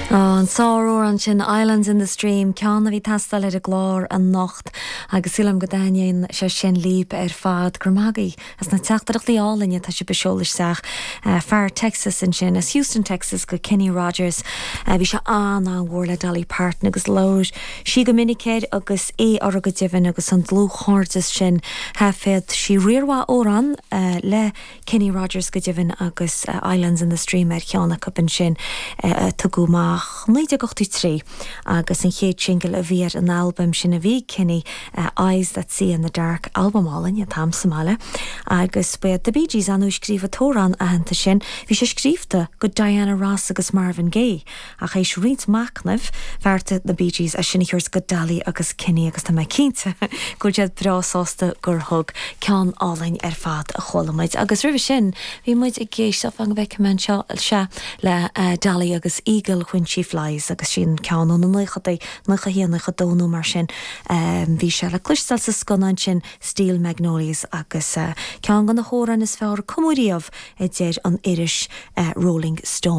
An sáú an sin Islands in the Stream ceanna bhí tastal ar a glár an nacht agus silam go dain se sin líp fad gromagaí as na teachtarachtaí álainne tá si beseolaisteach fear Texas in sin as Houston, Texas go Kenny Rogers bhí se an bhór le Dolly Parton agus lóir si go minicéid agus ar go divan agus an glúchártas sin féad si riorhá órán le Kenny Rogers go divan agus Islands in the Stream cheanna cupan sin tugu má 1983 agus an chéad single a bhíar an album sin a bhí Kenny Eyes That See in the Dark album álainn tam Somála agus bead the Bee Gees anú scríomh tórán a hananta sin bhí sé scríomhta go Diana Ross agus Marvin Gaye a chéis riint macnamh bharrta the Bee Gees a sinna chuirs go Dolly agus Kenny agus tá mai cínta go dead brásásta gur thug ceann álainn fad a cholamuid agus rih sin bhí muid i ggéisteach an bheith man se le Dolly agus Eagle when she flies agus sin ceann an nucha híanana dónú mar sin bhí se le clistal sa sconan sin Steel Magnolias agus ceann gan na hóran is fearr cumúíomh déir an Irish Rolling Stone